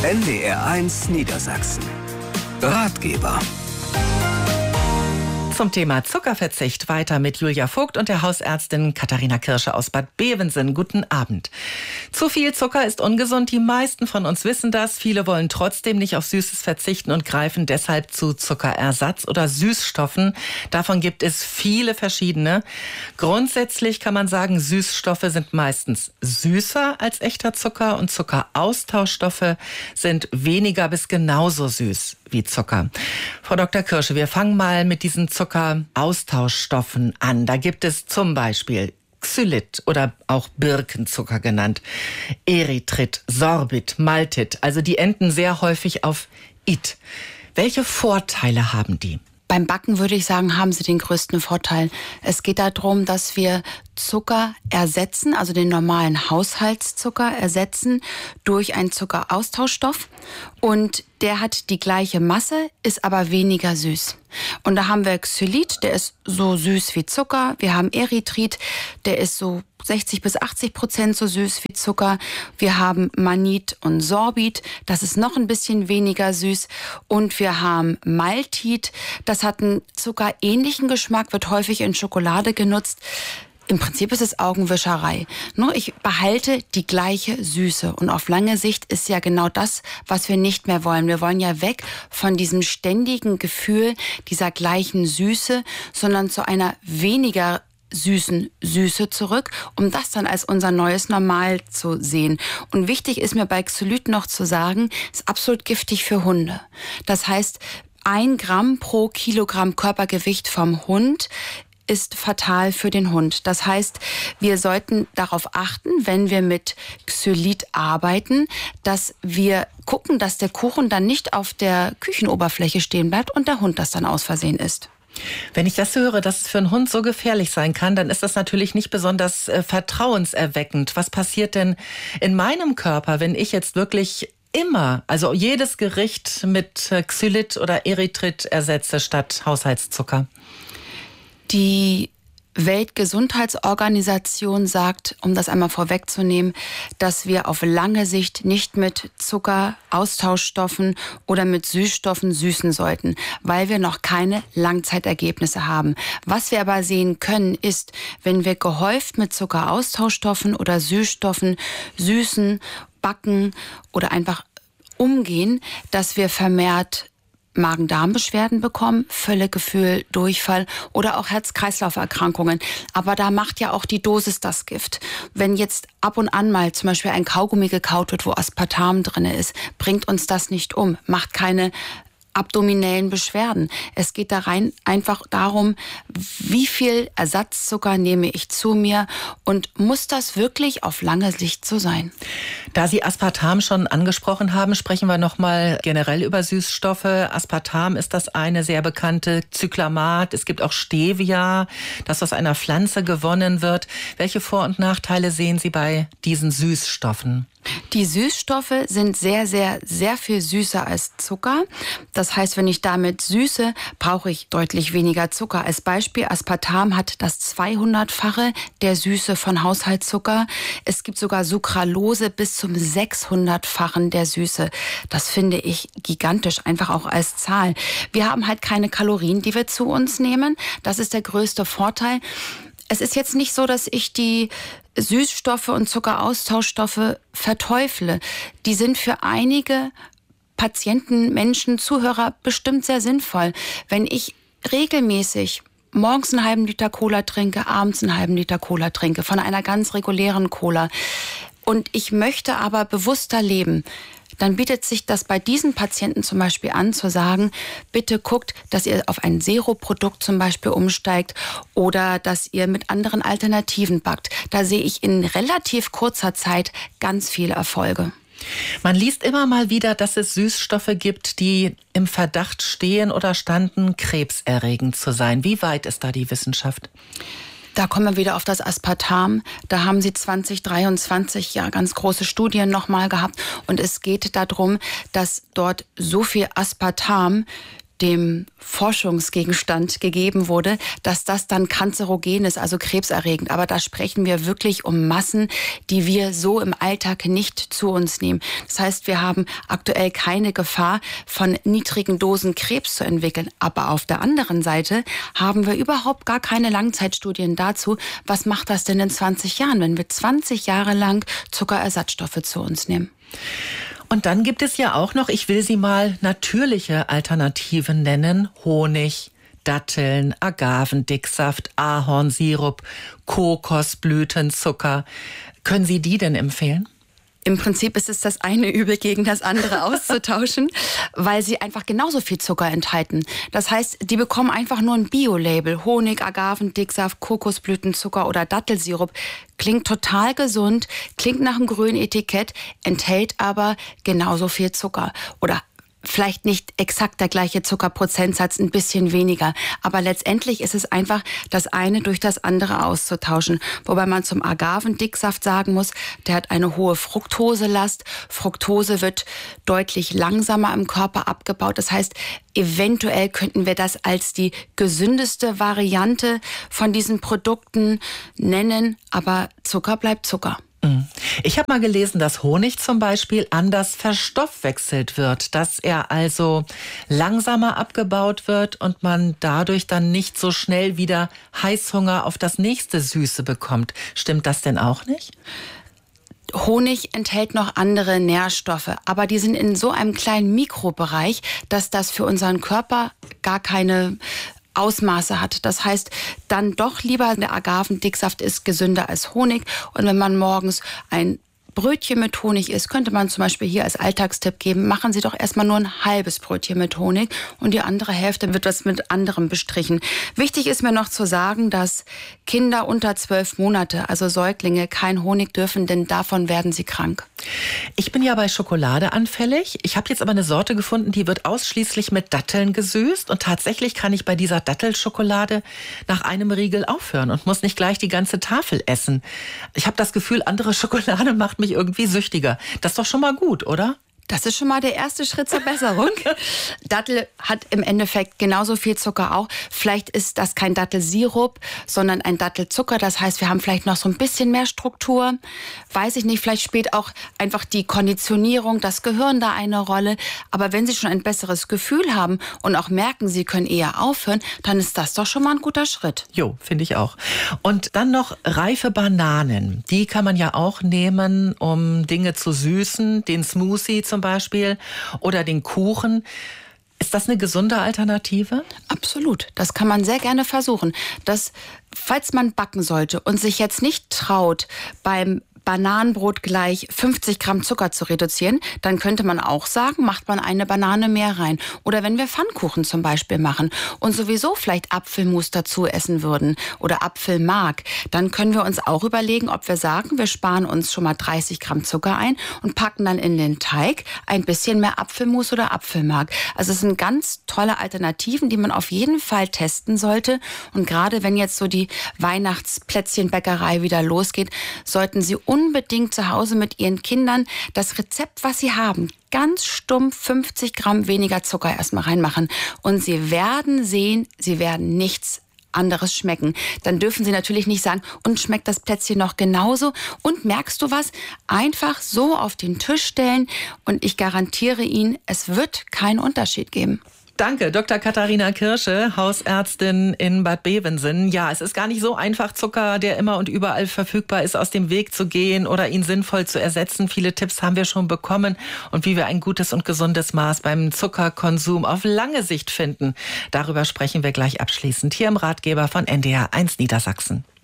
NDR1 Niedersachsen. Ratgeber. Zum Thema Zuckerverzicht weiter mit Julia Vogt und der Hausärztin Katharina Kirsche aus Bad Bevensen. Guten Abend. Zu viel Zucker ist ungesund. Die meisten von uns wissen das. Viele wollen trotzdem nicht auf Süßes verzichten und greifen deshalb zu Zuckerersatz oder Süßstoffen. Davon gibt es viele verschiedene. Grundsätzlich kann man sagen, Süßstoffe sind meistens süßer als echter Zucker und Zuckeraustauschstoffe sind weniger bis genauso süß wie Zucker. Frau Dr. Kirsche, wir fangen mal mit diesen Zuckeraustauschstoffen an. Da gibt es zum Beispiel Xylit oder auch Birkenzucker genannt, Erythrit, Sorbit, Maltit. Also die enden sehr häufig auf -it. Welche Vorteile haben die? Beim Backen würde ich sagen, haben sie den größten Vorteil. Es geht darum, dass wir Zucker ersetzen, also den normalen Haushaltszucker ersetzen durch einen Zuckeraustauschstoff. Und der hat die gleiche Masse, ist aber weniger süß. Und da haben wir Xylit, der ist so süß wie Zucker. Wir haben Erythrit, der ist so 60-80% so süß wie Zucker. Wir haben Mannit und Sorbit, das ist noch ein bisschen weniger süß. Und wir haben Maltit, das hat einen zuckerähnlichen Geschmack, wird häufig in Schokolade genutzt. Im Prinzip ist es Augenwischerei. Nur ich behalte die gleiche Süße. Und auf lange Sicht ist ja genau das, was wir nicht mehr wollen. Wir wollen ja weg von diesem ständigen Gefühl dieser gleichen Süße, sondern zu einer weniger süßen Süße zurück, um das dann als unser neues Normal zu sehen. Und wichtig ist mir bei Xylit noch zu sagen, ist absolut giftig für Hunde. Das heißt, 1 Gramm pro Kilogramm Körpergewicht vom Hund ist fatal für den Hund. Das heißt, wir sollten darauf achten, wenn wir mit Xylit arbeiten, dass wir gucken, dass der Kuchen dann nicht auf der Küchenoberfläche stehen bleibt und der Hund das dann aus Versehen isst. Wenn ich das höre, dass es für einen Hund so gefährlich sein kann, dann ist das natürlich nicht besonders vertrauenserweckend. Was passiert denn in meinem Körper, wenn ich jetzt wirklich immer, also jedes Gericht mit Xylit oder Erythrit ersetze statt Haushaltszucker? Die Weltgesundheitsorganisation sagt, um das einmal vorwegzunehmen, dass wir auf lange Sicht nicht mit Zuckeraustauschstoffen oder mit Süßstoffen süßen sollten, weil wir noch keine Langzeitergebnisse haben. Was wir aber sehen können, ist, wenn wir gehäuft mit Zuckeraustauschstoffen oder Süßstoffen süßen, backen oder einfach umgehen, dass wir vermehrt Magen-Darm-Beschwerden bekommen, Völlegefühl, Durchfall oder auch Herz-Kreislauf-Erkrankungen. Aber da macht ja auch die Dosis das Gift. Wenn jetzt ab und an mal zum Beispiel ein Kaugummi gekaut wird, wo Aspartam drin ist, bringt uns das nicht um, macht keine abdominellen Beschwerden. Es geht da rein einfach darum, wie viel Ersatzzucker nehme ich zu mir und muss das wirklich auf lange Sicht so sein? Da Sie Aspartam schon angesprochen haben, sprechen wir nochmal generell über Süßstoffe. Aspartam ist das eine sehr bekannte, Cyclamat. Es gibt auch Stevia, das aus einer Pflanze gewonnen wird. Welche Vor- und Nachteile sehen Sie bei diesen Süßstoffen? Die Süßstoffe sind sehr, sehr, sehr viel süßer als Zucker. Das heißt, wenn ich damit süße, brauche ich deutlich weniger Zucker. Als Beispiel, Aspartam hat das 200-fache der Süße von Haushaltszucker. Es gibt sogar Sucralose bis zum 600-fachen der Süße. Das finde ich gigantisch, einfach auch als Zahl. Wir haben halt keine Kalorien, die wir zu uns nehmen. Das ist der größte Vorteil. Es ist jetzt nicht so, dass ich die Süßstoffe und Zuckeraustauschstoffe verteufle. Die sind für einige Patienten, Menschen, Zuhörer bestimmt sehr sinnvoll. Wenn ich regelmäßig morgens einen halben Liter Cola trinke, abends einen halben Liter Cola trinke, von einer ganz regulären Cola, und ich möchte aber bewusster leben, dann bietet sich das bei diesen Patienten zum Beispiel an, zu sagen, bitte guckt, dass ihr auf ein Zero-Produkt zum Beispiel umsteigt oder dass ihr mit anderen Alternativen backt. Da sehe ich in relativ kurzer Zeit ganz viele Erfolge. Man liest immer mal wieder, dass es Süßstoffe gibt, die im Verdacht stehen oder standen, krebserregend zu sein. Wie weit ist da die Wissenschaft? Da kommen wir wieder auf das Aspartam. Da haben sie 2023 ja ganz große Studien nochmal gehabt. Und es geht darum, dass dort so viel Aspartam dem Forschungsgegenstand gegeben wurde, dass das dann kanzerogen ist, also krebserregend. Aber da sprechen wir wirklich um Massen, die wir so im Alltag nicht zu uns nehmen. Das heißt, wir haben aktuell keine Gefahr, von niedrigen Dosen Krebs zu entwickeln. Aber auf der anderen Seite haben wir überhaupt gar keine Langzeitstudien dazu, was macht das denn in 20 Jahren, wenn wir 20 Jahre lang Zuckerersatzstoffe zu uns nehmen. Und dann gibt es ja auch noch, ich will sie mal natürliche Alternativen nennen, Honig, Datteln, Agavendicksaft, Ahornsirup, Kokosblütenzucker. Können Sie die denn empfehlen? Im Prinzip ist es das eine Übel gegen das andere auszutauschen, weil sie einfach genauso viel Zucker enthalten. Das heißt, die bekommen einfach nur ein Bio-Label. Honig, Agavendicksaft, Kokosblütenzucker oder Dattelsirup. Klingt total gesund, klingt nach einem grünen Etikett, enthält aber genauso viel Zucker. Oder vielleicht nicht exakt der gleiche Zuckerprozentsatz, ein bisschen weniger. Aber letztendlich ist es einfach, das eine durch das andere auszutauschen. Wobei man zum Agavendicksaft sagen muss, der hat eine hohe Fructoselast. Fructose wird deutlich langsamer im Körper abgebaut. Das heißt, eventuell könnten wir das als die gesündeste Variante von diesen Produkten nennen. Aber Zucker bleibt Zucker. Ich habe mal gelesen, dass Honig zum Beispiel anders verstoffwechselt wird, dass er also langsamer abgebaut wird und man dadurch dann nicht so schnell wieder Heißhunger auf das nächste Süße bekommt. Stimmt das denn auch nicht? Honig enthält noch andere Nährstoffe, aber die sind in so einem kleinen Mikrobereich, dass das für unseren Körper gar keine Ausmaße hat. Das heißt, dann doch lieber der Agavendicksaft ist gesünder als Honig. Und wenn man morgens ein Brötchen mit Honig isst, könnte man zum Beispiel hier als Alltagstipp geben, machen Sie doch erstmal nur ein halbes Brötchen mit Honig und die andere Hälfte wird das mit anderem bestrichen. Wichtig ist mir noch zu sagen, dass Kinder unter 12 Monate, also Säuglinge, kein Honig dürfen, denn davon werden sie krank. Ich bin ja bei Schokolade anfällig. Ich habe jetzt aber eine Sorte gefunden, die wird ausschließlich mit Datteln gesüßt und tatsächlich kann ich bei dieser Dattelschokolade nach einem Riegel aufhören und muss nicht gleich die ganze Tafel essen. Ich habe das Gefühl, andere Schokolade macht mich irgendwie süchtiger. Das ist doch schon mal gut, oder? Das ist schon mal der erste Schritt zur Besserung. Dattel hat im Endeffekt genauso viel Zucker auch. Vielleicht ist das kein Dattelsirup, sondern ein Dattelzucker. Das heißt, wir haben vielleicht noch so ein bisschen mehr Struktur. Weiß ich nicht, vielleicht spielt auch einfach die Konditionierung, das Gehirn da eine Rolle. Aber wenn Sie schon ein besseres Gefühl haben und auch merken, Sie können eher aufhören, dann ist das doch schon mal ein guter Schritt. Jo, finde ich auch. Und dann noch reife Bananen. Die kann man ja auch nehmen, um Dinge zu süßen. Den Smoothie zum Beispiel oder den Kuchen. Ist das eine gesunde Alternative? Absolut. Das kann man sehr gerne versuchen. Falls man backen sollte und sich jetzt nicht traut, beim Bananenbrot gleich 50 Gramm Zucker zu reduzieren, dann könnte man auch sagen, macht man eine Banane mehr rein. Oder wenn wir Pfannkuchen zum Beispiel machen und sowieso vielleicht Apfelmus dazu essen würden oder Apfelmark, dann können wir uns auch überlegen, ob wir sagen, wir sparen uns schon mal 30 Gramm Zucker ein und packen dann in den Teig ein bisschen mehr Apfelmus oder Apfelmark. Also es sind ganz tolle Alternativen, die man auf jeden Fall testen sollte. Und gerade wenn jetzt so die Weihnachtsplätzchenbäckerei wieder losgeht, sollten Sie unbedingt zu Hause mit Ihren Kindern das Rezept, was Sie haben, ganz stumpf 50 Gramm weniger Zucker erstmal reinmachen. Und Sie werden sehen, Sie werden nichts anderes schmecken. Dann dürfen Sie natürlich nicht sagen, und schmeckt das Plätzchen noch genauso? Und merkst du was? Einfach so auf den Tisch stellen und ich garantiere Ihnen, es wird keinen Unterschied geben. Danke, Dr. Katharina Kirsche, Hausärztin in Bad Bevensen. Ja, es ist gar nicht so einfach, Zucker, der immer und überall verfügbar ist, aus dem Weg zu gehen oder ihn sinnvoll zu ersetzen. Viele Tipps haben wir schon bekommen und wie wir ein gutes und gesundes Maß beim Zuckerkonsum auf lange Sicht finden. Darüber sprechen wir gleich abschließend hier im Ratgeber von NDR 1 Niedersachsen.